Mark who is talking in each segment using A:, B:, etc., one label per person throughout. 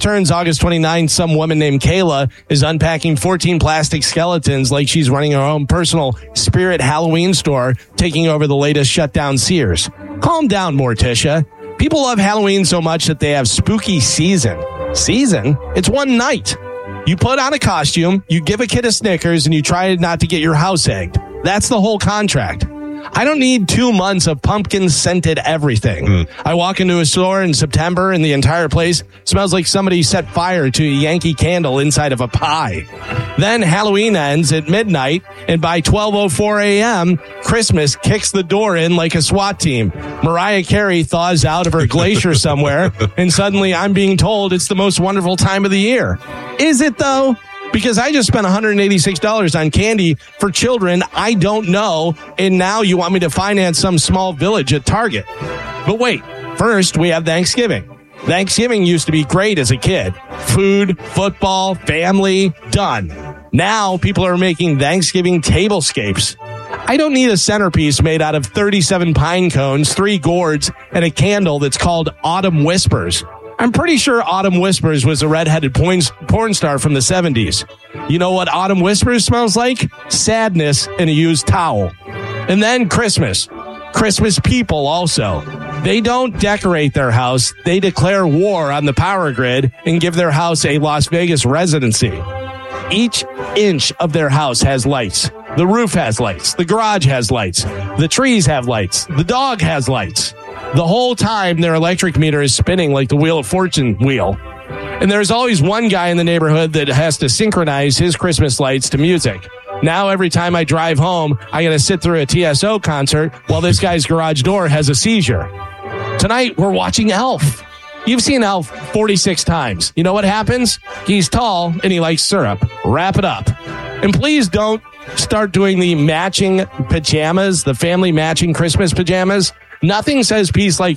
A: turns August 29th, some woman named Kayla is unpacking 14 plastic skeletons like she's running her own personal Spirit Halloween store, taking over the latest shutdown Sears. Calm down, Morticia. People love Halloween so much that they have spooky season. Season? It's one night. You put on a costume, you give a kid a Snickers, and you try not to get your house egged. That's the whole contract. I don't need 2 months of pumpkin-scented everything. I walk into a store in September and the entire place smells like somebody set fire to a Yankee candle inside of a pie. Then Halloween ends at midnight, and by 12:04 a.m., Christmas kicks the door in like a SWAT team. Mariah Carey thaws out of her glacier somewhere, and suddenly I'm being told it's the most wonderful time of the year. Is it, though? Because I just spent $186 on candy for children I don't know, and now you want me to finance some small village at Target. But wait, first we have Thanksgiving. Thanksgiving used to be great as a kid. Food, football, family, done. Now people are making Thanksgiving tablescapes. I don't need a centerpiece made out of 37 pine cones, 3 gourds, and a candle that's called Autumn Whispers. I'm pretty sure Autumn Whispers was a redheaded porn star from the 70s. You know what Autumn Whispers smells like? Sadness in a used towel. And then Christmas. Christmas people also. They don't decorate their house. They declare war on the power grid and give their house a Las Vegas residency. Each inch of their house has lights. The roof has lights. The garage has lights. The trees have lights. The dog has lights. The whole time, their electric meter is spinning like the Wheel of Fortune wheel. And there's always one guy in the neighborhood that has to synchronize his Christmas lights to music. Now, every time I drive home, I got to sit through a TSO concert while this guy's garage door has a seizure. Tonight, we're watching Elf. You've seen Elf 46 times. You know what happens? He's tall and he likes syrup. Wrap it up. And please don't start doing the matching pajamas, the family matching Christmas pajamas. Nothing says peace on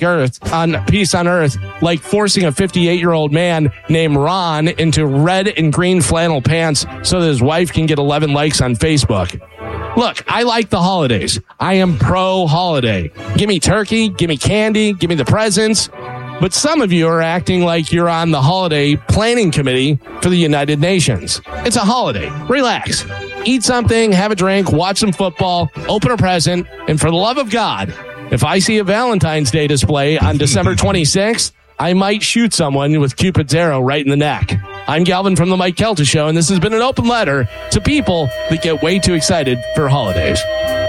A: earth like forcing a 58-year-old man named Ron into red and green flannel pants so that his wife can get 11 likes on Facebook. Look, I like the holidays. I am pro-holiday. Give me turkey, give me candy, give me the presents. But some of you are acting like you're on the holiday planning committee for the United Nations. It's a holiday. Relax. Eat something, have a drink, watch some football, open a present, and for the love of God, if I see a Valentine's Day display on December 26th, I might shoot someone with Cupid's arrow right in the neck. I'm Galvin from The Mike Kelta Show, and this has been an open letter to people that get way too excited for holidays.